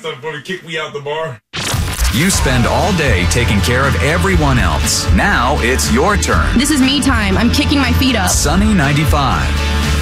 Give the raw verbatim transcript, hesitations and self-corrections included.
last time before he kicked me out the bar. You spend all day taking care of everyone else. Now it's your turn. This is me time. I'm kicking my feet up. Sunny ninety-five.